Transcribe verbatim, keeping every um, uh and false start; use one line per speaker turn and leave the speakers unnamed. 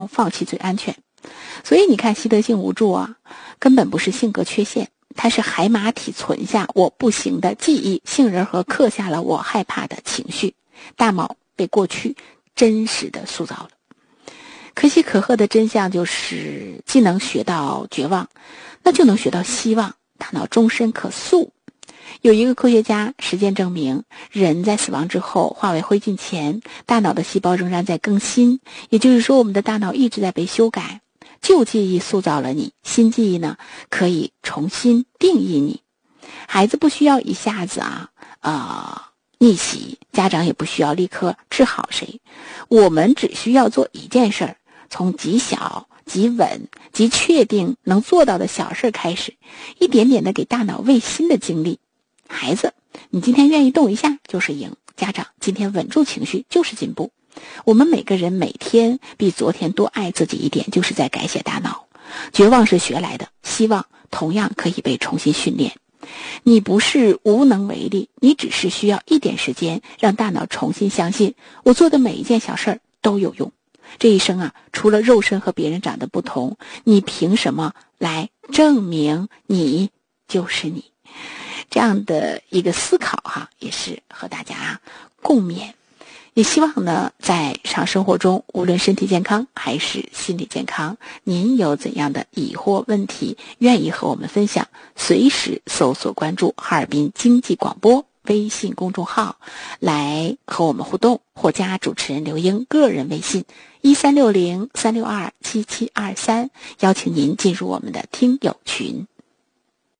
放弃最安全。所以你看，习得性无助啊，根本不是性格缺陷，它是海马体存下我不行的记忆，杏仁核刻下了我害怕的情绪，大脑被过去真实的塑造了。可喜可贺的真相就是，既能学到绝望，那就能学到希望，大脑终身可塑。有一个科学家实践证明，人在死亡之后化为灰烬前，大脑的细胞仍然在更新，也就是说我们的大脑一直在被修改。旧记忆塑造了你，新记忆呢可以重新定义你。孩子不需要一下子啊呃逆袭，家长也不需要立刻治好谁，我们只需要做一件事儿，从极小极稳极确定能做到的小事开始，一点点的给大脑喂新的精力。孩子，你今天愿意动一下就是赢，家长今天稳住情绪就是进步。我们每个人每天比昨天多爱自己一点，就是在改写大脑。绝望是学来的，希望同样可以被重新训练。你不是无能为力，你只是需要一点时间，让大脑重新相信我做的每一件小事儿都有用。这一生啊，除了肉身和别人长得不同，你凭什么来证明你就是你？这样的一个思考哈、啊，也是和大家共勉。也希望呢，在日常生活中，无论身体健康还是心理健康，您有怎样的疑惑问题，愿意和我们分享，随时搜索关注哈尔滨经济广播微信公众号来和我们互动，或加主持人刘英个人微信一三六零三六二七七二三，邀请您进入我们的听友群。